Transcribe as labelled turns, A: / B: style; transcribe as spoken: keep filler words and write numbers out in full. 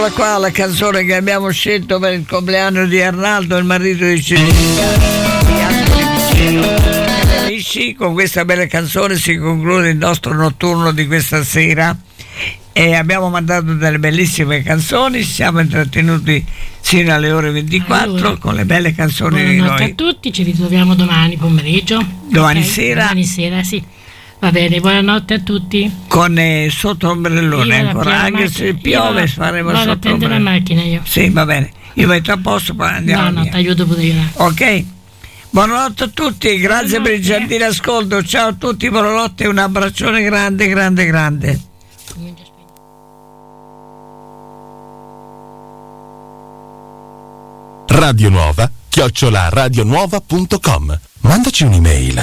A: Qua la canzone che abbiamo scelto per il compleanno di Arnaldo, il marito di Cecilia. Amici, con questa bella canzone si conclude il nostro notturno di questa sera e abbiamo mandato delle bellissime canzoni, ci siamo intrattenuti sino alle ore ventiquattro allora, con le belle canzoni di noi.
B: Buonanotte a tutti, ci ritroviamo domani pomeriggio.
A: Domani
B: okay?
A: sera?
B: Domani sera, sì. Va bene, buonanotte a tutti.
A: Con eh, sotto ombrellone
B: Io
A: ancora, anche
B: macchina,
A: se piove
B: io
A: faremo
B: vado
A: sotto
B: a prendere
A: ombrellone.
B: la macchina io.
A: Sì, va bene. Io metto a posto, poi andiamo.
B: No, no,
A: via.
B: ti aiuto pure io.
A: Ok. Buonanotte a tutti, grazie
B: Buonanotte.
A: per il gentile ascolto. Ciao a tutti, buonanotte e un abbraccione grande, grande, grande.
C: Radio Nuova chiocciola radionuova punto com. Mandaci un'email.